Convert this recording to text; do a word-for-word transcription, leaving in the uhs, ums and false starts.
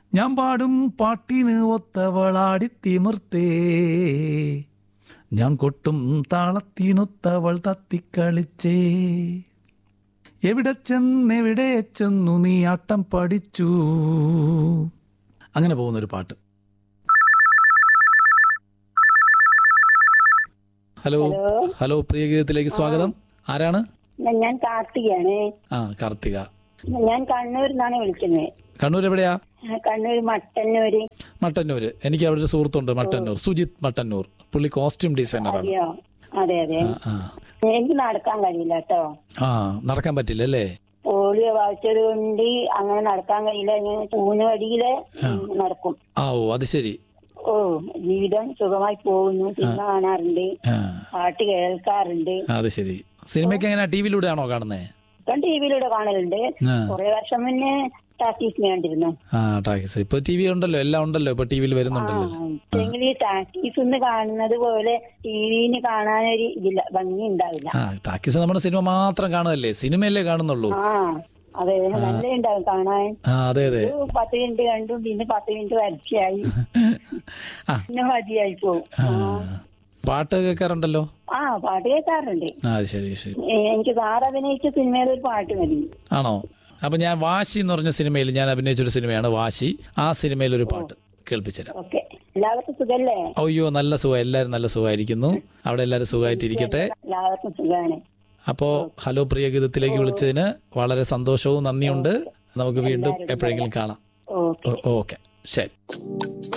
ഞാൻ പാടും പാട്ടിന് ഒത്തവളാടി തിമിർത്തേ, ഞാൻ കൊട്ടും താളത്തിനൊത്തവൾ തത്തിക്കളിച്ചേ, എവിടെ ചെന്നെവിടെ ചെന്നു നീ ആട്ടം പഠിച്ചു. അങ്ങനെ പോകുന്നൊരു പാട്ട്. ഹലോ ഹലോ പ്രിയ ഗീതത്തിലേക്ക് സ്വാഗതം. ആരാണ്? ഞാൻ കാർത്തികയാണ്. ആ കാർത്തിക. ഞാൻ കണ്ണൂരിൽ നിന്നാണ് വിളിക്കുന്നത്. കണ്ണൂർ എവിടെയാ? കണ്ണൂർ മട്ടന്നൂര്. മട്ടന്നൂര്. എനിക്ക് അവിടെ ഒരു സുഹൃത്തുണ്ട് മട്ടന്നൂർ, സുജിത് മട്ടന്നൂർ. പുള്ളി കോസ്റ്റ്യൂം ഡിസൈനറാണ്. അറിയോ? അതെ അതെ. എനിക്ക് നടക്കാൻ കഴിയില്ല കേട്ടോ. ആ നടക്കാൻ പറ്റില്ല അല്ലേ? പോളിയോ ബാധിച്ചത് കൊണ്ട് അങ്ങനെ നടക്കാൻ കഴിയില്ല. ഞാൻ പൂഞ്ഞവടിയില് നടക്കും. ആ ഓ അത് ശരി. ഓ ജീവിതം സുഖമായി പോകുന്നു. സിനിമ കാണാറുണ്ട്, പാട്ട് കേൾക്കാറുണ്ട്. അത് ശരി. സിനിമയ്ക്ക് എങ്ങനെ ടി വിയിലൂടെ ആണോ കാണുന്നേ? ഇപ്പം ടി വിയിലൂടെ കാണലുണ്ട്. കുറെ വർഷം മുന്നേ ടാക്കീസിന് കണ്ടിരുന്നു. ആ ടാക്കീസ് ഇപ്പൊ ടി വി ഉണ്ടല്ലോ, എല്ലാം ഉണ്ടല്ലോ ഇപ്പൊ ടി വിയിൽ വരുന്നുണ്ടല്ലോ. എങ്കിൽ ഈ ടാക്കീസ് ഒന്ന് കാണുന്നത് പോലെ ടി വിന്ന് കാണാനൊരു ഇതില്ല, ഭംഗി ഉണ്ടാവില്ല. ആ ടാക്കീസ് നമ്മുടെ സിനിമ മാത്രം കാണുമല്ലേ, സിനിമയല്ലേ കാണുന്നുള്ളൂ. ആ അതെ, നല്ല ഉണ്ടാവും കാണാൻ. ആ അതെ അതെ. പത്ത് മിനിറ്റ് കണ്ടു, പിന്നെ പത്ത് മിനിറ്റ് വരച്ചായി, പിന്നെ മതിയായി പോകും. പാട്ട് കേൾക്കാറുണ്ടല്ലോ? ആ പാട്ട് കേൾക്കാറുണ്ട്. ആ ശരി ശരി. എനിക്ക് സാർ അഭിനയിച്ച സിനിമയിൽ ഒരു പാട്ട് മതി. ആണോ? അപ്പൊ ഞാൻ വാശി എന്ന് പറഞ്ഞ സിനിമയിൽ ഞാൻ അഭിനയിച്ചൊരു സിനിമയാണ് വാശി. ആ സിനിമയിൽ ഒരു പാട്ട് കേൾപ്പിച്ചുതരാം. ഓക്കെ. എല്ലാവർക്കും സുഖല്ലേ? അയ്യോ നല്ല സുഖം, എല്ലാരും നല്ല സുഖമായിരിക്കുന്നു. അവിടെ എല്ലാരും സുഖമായിട്ടിരിക്കട്ടെ. എല്ലാവർക്കും സുഖമാണ്. അപ്പോ ഹലോ പ്രിയ ഗീതത്തിലേക്ക് വിളിച്ചതിന് വളരെ സന്തോഷവും നന്ദിയുണ്ട്. നമുക്ക് വീണ്ടും എപ്പോഴെങ്കിലും കാണാം. ഓക്കെ ശരി.